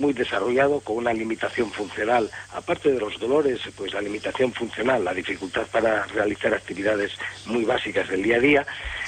muy desarrollado, con una limitación funcional. Aparte de los dolores, pues la limitación funcional, la dificultad para realizar actividades muy básicas del día a día.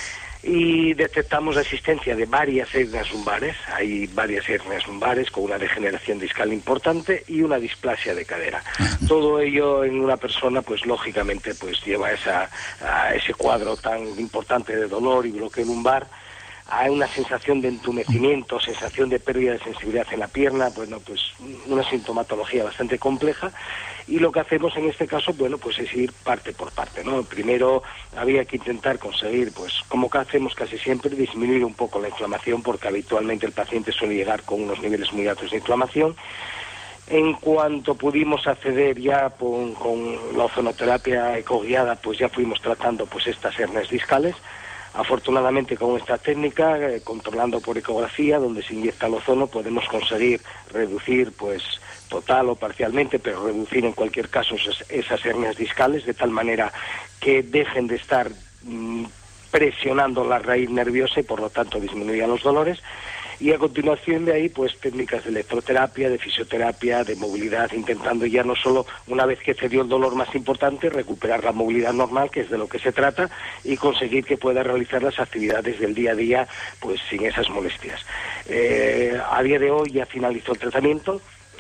Y detectamos la existencia de varias hernias lumbares. Hay varias hernias lumbares con una degeneración discal importante y una displasia de cadera. Todo ello en una persona, pues lógicamente, pues lleva a ese cuadro tan importante de dolor y bloqueo lumbar. Hay una sensación de entumecimiento, sensación de pérdida de sensibilidad en la pierna, bueno, pues una sintomatología bastante compleja. Y lo que hacemos en este caso, bueno, pues es ir parte por parte, ¿no? Primero había que intentar conseguir, pues como que hacemos casi siempre, disminuir un poco la inflamación, porque habitualmente el paciente suele llegar con unos niveles muy altos de inflamación. En cuanto pudimos acceder ya con la ozonoterapia ecoguiada, pues ya fuimos tratando pues estas hernias discales. Afortunadamente con esta técnica, controlando por ecografía, donde se inyecta el ozono, podemos conseguir reducir, pues total o parcialmente, pero reducir en cualquier caso esas hernias discales, de tal manera que dejen de estar presionando la raíz nerviosa y por lo tanto disminuyan los dolores. Y a continuación de ahí, pues técnicas de electroterapia, de fisioterapia, de movilidad, intentando ya no solo, una vez que cedió el dolor más importante, recuperar la movilidad normal, que es de lo que se trata, y conseguir que pueda realizar las actividades del día a día, pues sin esas molestias. A día de hoy ya finalizó el tratamiento,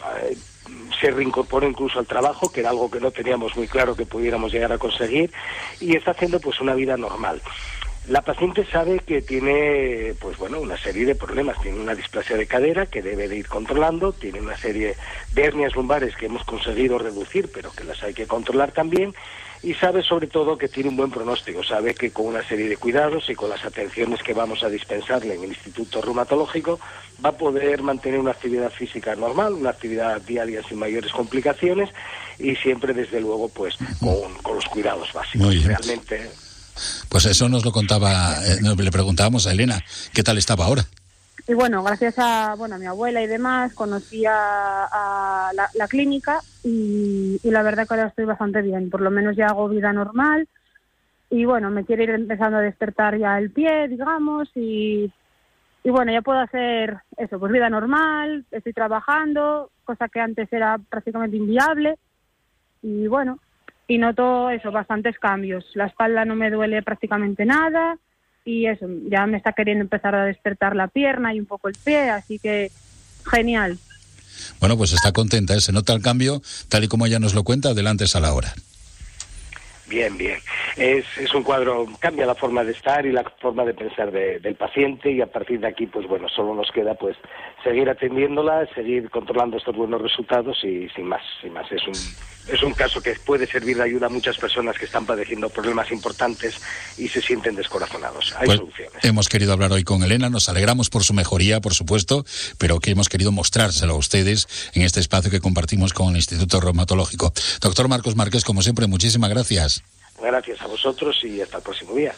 se reincorporó incluso al trabajo, que era algo que no teníamos muy claro que pudiéramos llegar a conseguir, y está haciendo pues una vida normal. La paciente sabe que tiene, pues bueno, una serie de problemas. Tiene una displasia de cadera que debe de ir controlando, tiene una serie de hernias lumbares que hemos conseguido reducir, pero que las hay que controlar también, y sabe sobre todo que tiene un buen pronóstico. Sabe que con una serie de cuidados y con las atenciones que vamos a dispensarle en el Instituto Reumatológico va a poder mantener una actividad física normal, una actividad diaria sin mayores complicaciones, y siempre, desde luego, pues con los cuidados básicos. Realmente... Pues eso nos lo contaba, le preguntábamos a Elena, ¿qué tal estaba ahora? Y bueno, gracias a mi abuela y demás, conocí a la clínica y la verdad que ahora estoy bastante bien. Por lo menos ya hago vida normal y bueno, me quiere ir empezando a despertar ya el pie, digamos, y bueno, ya puedo hacer eso, pues vida normal, estoy trabajando, cosa que antes era prácticamente inviable, y bueno... Y noto eso, bastantes cambios. La espalda no me duele prácticamente nada y eso, ya me está queriendo empezar a despertar la pierna y un poco el pie, así que genial. Bueno, pues está contenta, se nota el cambio, tal y como ella nos lo cuenta, adelante a la hora. Bien. Es un cuadro, cambia la forma de estar y la forma de pensar del paciente, y a partir de aquí, pues bueno, solo nos queda pues seguir atendiéndola, seguir controlando estos buenos resultados y sin más. Es un caso que puede servir de ayuda a muchas personas que están padeciendo problemas importantes y se sienten descorazonados. Hay soluciones. Hemos querido hablar hoy con Elena, nos alegramos por su mejoría, por supuesto, pero que hemos querido mostrárselo a ustedes en este espacio que compartimos con el Instituto Reumatológico. Doctor Marcos Márquez, como siempre, muchísimas gracias. Gracias a vosotros y hasta el próximo día.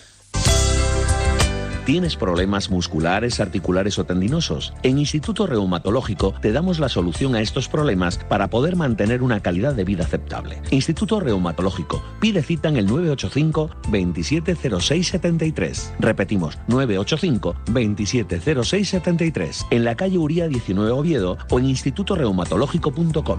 ¿Tienes problemas musculares, articulares o tendinosos? En Instituto Reumatológico te damos la solución a estos problemas para poder mantener una calidad de vida aceptable. Instituto Reumatológico. Pide cita en el 985-270673. Repetimos, 985-270673. En la calle Uría 19 Oviedo o en institutoreumatológico.com.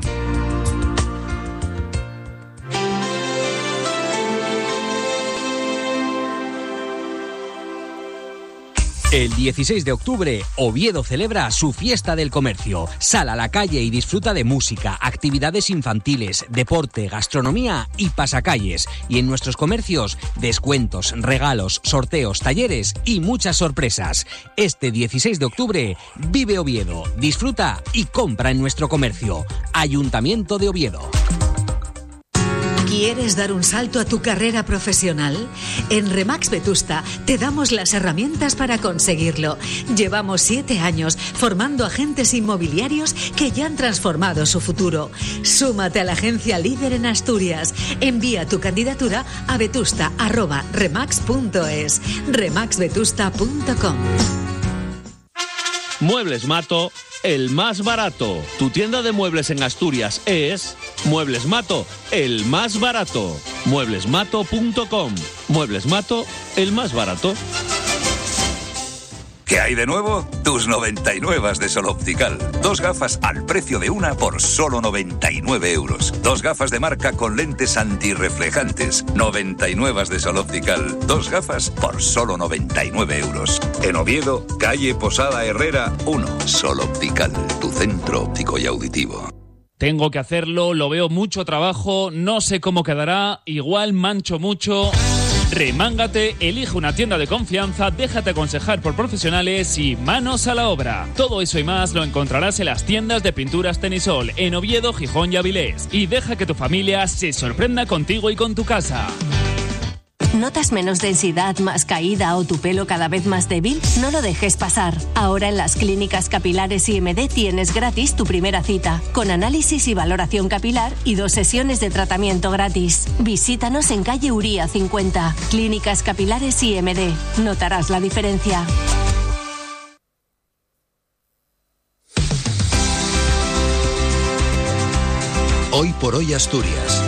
El 16 de octubre, Oviedo celebra su fiesta del comercio. Sal a la calle y disfruta de música, actividades infantiles, deporte, gastronomía y pasacalles. Y en nuestros comercios, descuentos, regalos, sorteos, talleres y muchas sorpresas. Este 16 de octubre, vive Oviedo, disfruta y compra en nuestro comercio. Ayuntamiento de Oviedo. ¿Quieres dar un salto a tu carrera profesional? En Remax Vetusta te damos las herramientas para conseguirlo. Llevamos 7 años formando agentes inmobiliarios que ya han transformado su futuro. Súmate a la agencia líder en Asturias. Envía tu candidatura a vetusta@remax.es. remaxvetusta.com. Muebles Mato, el más barato. Tu tienda de muebles en Asturias es Muebles Mato, el más barato. Mueblesmato.com. Muebles Mato, el más barato. ¿Qué hay? hay de nuevo? Tus 99 de Sol Optical. 2 gafas al precio de una por solo 99 euros. 2 gafas de marca con lentes antirreflejantes. 99 de Sol Optical. 2 gafas por solo 99 euros. En Oviedo, calle Posada Herrera 1. Sol Optical, tu centro óptico y auditivo. Tengo que hacerlo, lo veo mucho trabajo, no sé cómo quedará, igual mancho mucho. Remángate, elige una tienda de confianza, déjate aconsejar por profesionales y manos a la obra. Todo eso y más lo encontrarás en las tiendas de pinturas Tenisol, en Oviedo, Gijón y Avilés. Y deja que tu familia se sorprenda contigo y con tu casa. ¿Notas menos densidad, más caída o tu pelo cada vez más débil? No lo dejes pasar. Ahora en las clínicas capilares IMD tienes gratis tu primera cita, con análisis y valoración capilar y 2 sesiones de tratamiento gratis. Visítanos en calle Uría 50. Clínicas capilares IMD. Notarás la diferencia. Hoy por hoy Asturias.